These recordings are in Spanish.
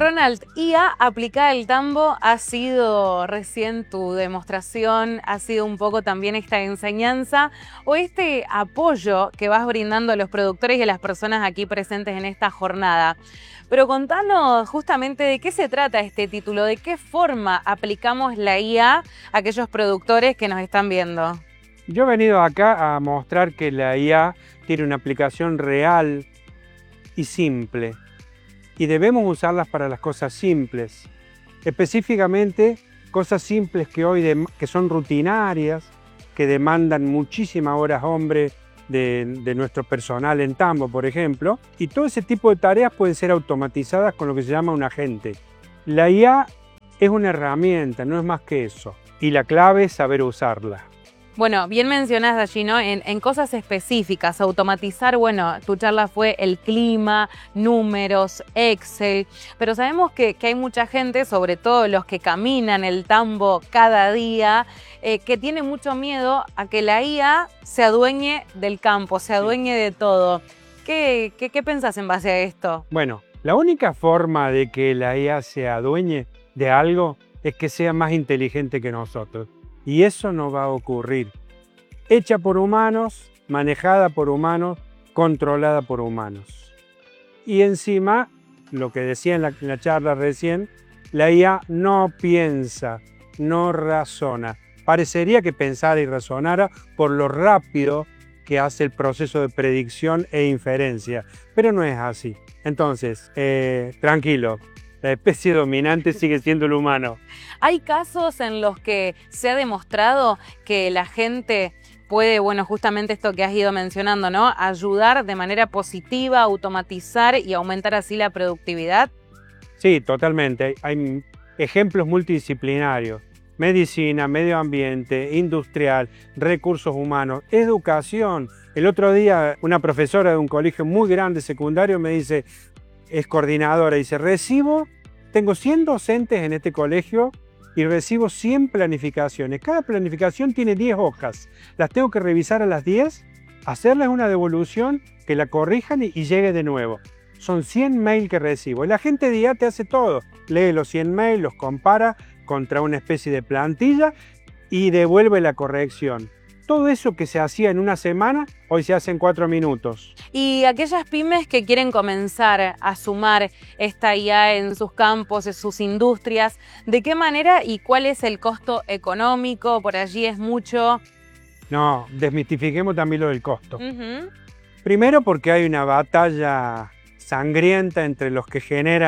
Ronald, IA aplicada al tambo ha sido recién tu demostración, ha sido un poco también esta enseñanza o este apoyo que vas brindando a los productores y a las personas aquí presentes en esta jornada. Pero contanos justamente de qué se trata este título, de qué forma aplicamos la IA a aquellos productores que nos están viendo. Yo he venido acá a mostrar que la IA tiene una aplicación real y simple. Y debemos usarlas para las cosas simples, específicamente cosas simples que son rutinarias, que demandan muchísimas horas hombre de nuestro personal en tambo, por ejemplo, y todo ese tipo de tareas pueden ser automatizadas con lo que se llama un agente. La IA es una herramienta, no es más que eso, y la clave es saber usarla. Bueno, bien mencionas allí, ¿no? En cosas específicas, automatizar, bueno, tu charla fue el clima, números, Excel, pero sabemos que hay mucha gente, sobre todo los que caminan el tambo cada día, que tiene mucho miedo a que la IA se adueñe del campo, se adueñe de todo. ¿Qué pensás en base a esto? Bueno, la única forma de que la IA se adueñe de algo es que sea más inteligente que nosotros. Y eso no va a ocurrir. Hecha por humanos, manejada por humanos, controlada por humanos. Y encima, lo que decía en la charla recién, la IA no piensa, no razona. Parecería que pensara y razonara por lo rápido que hace el proceso de predicción e inferencia, pero no es así. Entonces, tranquilo. La especie dominante sigue siendo el humano. Hay casos en los que se ha demostrado que la gente puede, bueno, justamente esto que has ido mencionando, ¿no? Ayudar de manera positiva, automatizar y aumentar así la productividad. Sí, totalmente. Hay ejemplos multidisciplinarios. Medicina, medio ambiente, industrial, recursos humanos, educación. El otro día una profesora de un colegio muy grande secundario me dice, es coordinadora, dice, tengo 100 docentes en este colegio y recibo 100 planificaciones. Cada planificación tiene 10 hojas. Las tengo que revisar a las 10, hacerles una devolución, que la corrijan y llegue de nuevo. Son 100 mails que recibo. El agente de IA te hace todo. Lee los 100 mails, los compara contra una especie de plantilla y devuelve la corrección. Todo eso que se hacía en una semana, hoy se hace en 4 minutos. Y aquellas pymes que quieren comenzar a sumar esta IA en sus campos, en sus industrias, ¿de qué manera y cuál es el costo económico? ¿Por allí es mucho? No, desmitifiquemos también lo del costo. Primero porque hay una batalla sangrienta entre los que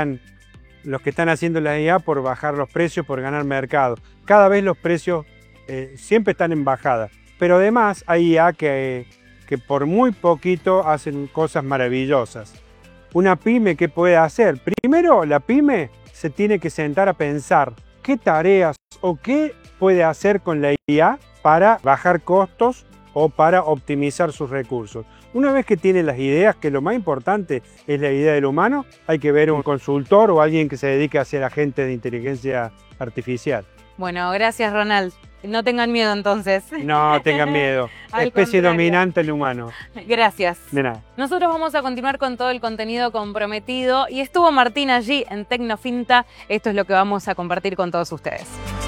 están haciendo la IA por bajar los precios, por ganar mercado. Cada vez los precios siempre están en bajada. Pero además hay IA que por muy poquito hacen cosas maravillosas. Una pyme, ¿qué puede hacer? Primero, la pyme se tiene que sentar a pensar qué tareas o qué puede hacer con la IA para bajar costos o para optimizar sus recursos. Una vez que tiene las ideas, que lo más importante es la idea del humano, hay que ver un consultor o alguien que se dedique a ser agente de inteligencia artificial. Bueno, gracias Ronald. No tengan miedo entonces. No tengan miedo. Especie dominante el humano. Gracias. De nada. Nosotros vamos a continuar con todo el contenido comprometido y estuvo Martín allí en Tecnofinta. Esto es lo que vamos a compartir con todos ustedes.